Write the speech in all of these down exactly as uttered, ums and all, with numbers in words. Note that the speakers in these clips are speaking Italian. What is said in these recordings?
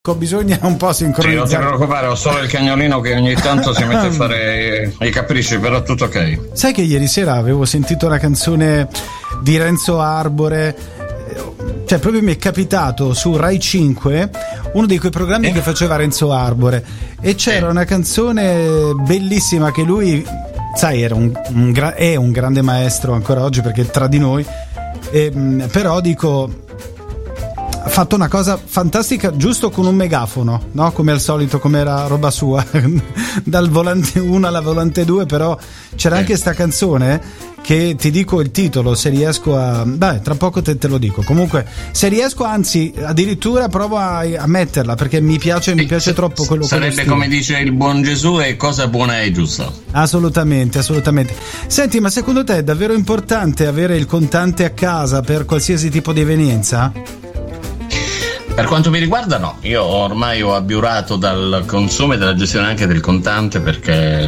bisogna un po' sincronizzare. Sì, non ti preoccupare, ho solo il cagnolino che ogni tanto si mette a fare i, i capricci, però tutto ok. Sai che ieri sera avevo sentito la canzone di Renzo Arbore, cioè proprio mi è capitato su Rai cinque uno di quei programmi eh? che faceva Renzo Arbore, e c'era eh. una canzone bellissima che lui, sai, era un, un gra- è un grande maestro ancora oggi perché è tra di noi, e, però dico, ha fatto una cosa fantastica giusto con un megafono, no? Come al solito, come era roba sua dal volante uno alla volante due, però c'era eh. anche sta canzone che ti dico il titolo, se riesco a, beh, tra poco te, te lo dico, comunque se riesco, anzi addirittura provo a, a metterla perché mi piace, mi piace troppo quello che sarebbe, come dice il buon Gesù, è cosa buona e giusta. Assolutamente, assolutamente. Senti, ma secondo te è davvero importante avere il contante a casa per qualsiasi tipo di evenienza? Per quanto mi riguarda no, io ormai ho abiurato dal consumo e dalla gestione anche del contante, perché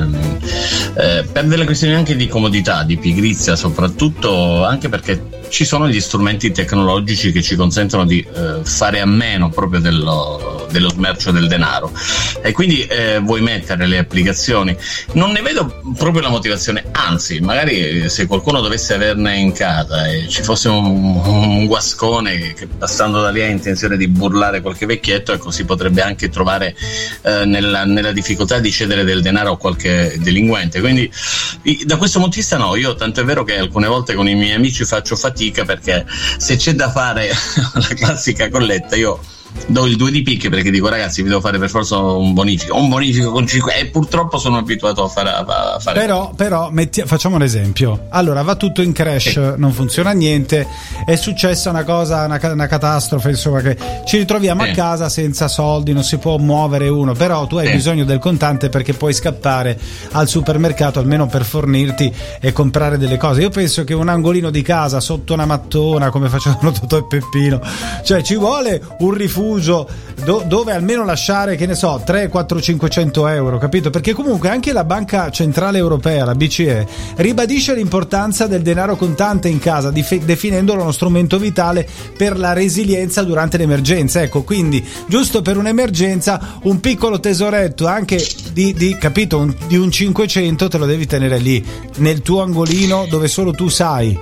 eh, per delle questioni anche di comodità, di pigrizia soprattutto, anche perché ci sono gli strumenti tecnologici che ci consentono di eh, fare a meno proprio dello, dello smercio del denaro, e quindi eh, vuoi mettere le applicazioni, non ne vedo proprio la motivazione, anzi magari se qualcuno dovesse averne in casa e ci fosse un, un guascone che passando da lì ha intenzione di burlare qualche vecchietto, ecco, si potrebbe anche trovare eh, nella, nella difficoltà di cedere del denaro a qualche delinquente. Quindi da questo punto di vista no, io tanto è vero che alcune volte con i miei amici faccio fatica, perché se c'è da fare la classica colletta io do il due di picche, perché dico ragazzi vi devo fare per forza un bonifico un bonifico con cinque, e purtroppo sono abituato a fare, a fare. però però metti, facciamo un esempio, allora va tutto in crash, sì. non funziona niente, è successa una cosa, una, una catastrofe, insomma, che ci ritroviamo sì. a casa senza soldi, non si può muovere uno, però tu hai sì. bisogno del contante perché puoi scappare al supermercato almeno per fornirti e comprare delle cose. Io penso che un angolino di casa sotto una mattona, come facevano Totò e Peppino, cioè ci vuole un rifugio Do, dove almeno lasciare, che ne so, tre, quattro, cinquecento euro, capito? Perché comunque anche la Banca Centrale Europea, la B C E, ribadisce l'importanza del denaro contante in casa, dif- definendolo uno strumento vitale per la resilienza durante l'emergenza. Ecco, quindi giusto per un'emergenza un piccolo tesoretto anche di, di capito, un, di un cinquecento te lo devi tenere lì nel tuo angolino dove solo tu sai.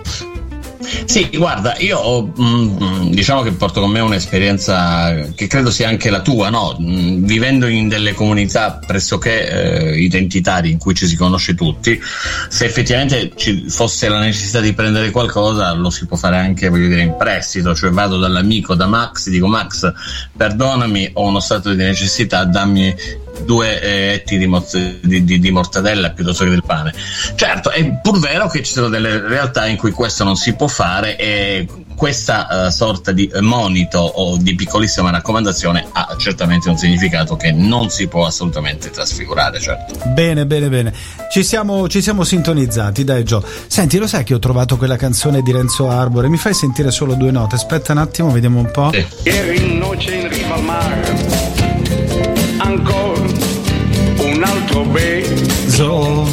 Sì, guarda, io ho, mh, diciamo che porto con me un'esperienza che credo sia anche la tua, no? Mh, vivendo in delle comunità pressoché eh, identitarie in cui ci si conosce tutti, se effettivamente ci fosse la necessità di prendere qualcosa lo si può fare anche, voglio dire, in prestito, cioè vado dall'amico, da Max, dico Max, perdonami, ho uno stato di necessità, dammi due eh, etti di, mo- di, di, di mortadella piuttosto che del pane. Certo, è pur vero che ci sono delle realtà in cui questo non si può fare, e questa uh, sorta di monito o di piccolissima raccomandazione ha certamente un significato che non si può assolutamente trasfigurare, certo. Bene, bene, bene. Ci siamo, ci siamo sintonizzati, dai Gio. Senti, lo sai che ho trovato quella canzone di Renzo Arbore? Mi fai sentire solo due note? Aspetta un attimo, vediamo un po'. Sì. Ieri noce in riva al mare, ancora un altro beso,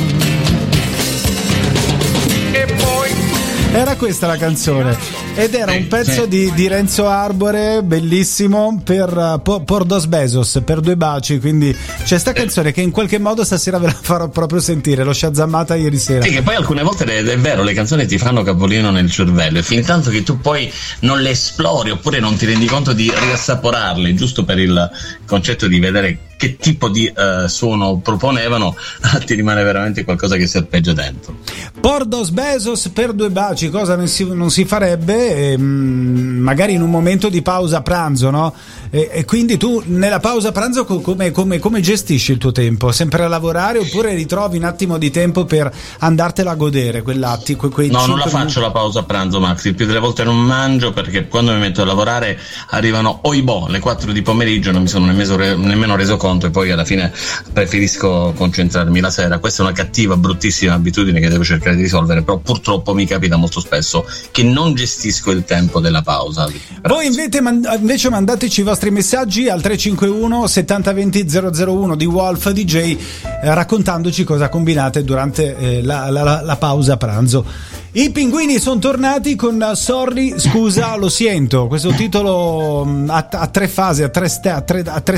e poi era questa la canzone, ed era un pezzo di, di Renzo Arbore bellissimo per uh, por dos besos, per due baci, quindi c'è sta canzone che in qualche modo stasera ve la farò proprio sentire, l'ho shazammata ieri sera. Sì, che poi alcune volte è vero, le canzoni ti fanno capolino nel cervello, e fin tanto che tu poi non le esplori oppure non ti rendi conto di riassaporarle, giusto per il concetto di vedere che tipo di uh, suono proponevano, ti rimane veramente qualcosa che serpeggia dentro. Por dos besos, per due baci, cosa non si, non si farebbe eh, magari in un momento di pausa pranzo, no? E, e quindi tu nella pausa pranzo come, come, come gestisci il tuo tempo? Sempre a lavorare oppure ritrovi un attimo di tempo per andartela a godere quell'attimo? Que, quei no, non la minuti? faccio la pausa pranzo, Max, il più delle volte non mangio, perché quando mi metto a lavorare arrivano oibò le quattro di pomeriggio, non mi sono nemmeno, nemmeno reso conto, e poi alla fine preferisco concentrarmi la sera. Questa è una cattiva, bruttissima abitudine che devo cercare di risolvere, però purtroppo mi capita molto spesso che non gestisco il tempo della pausa. Voi invece, invece mandateci i vostri messaggi al tre cinque uno settanta venti zero zero uno di Wolf D J, eh, raccontandoci cosa combinate durante eh, la, la, la pausa pranzo. I pinguini sono tornati con Sorry, scusa, lo sento. Questo titolo a, a tre fasi, a tre, sta, a tre, a tre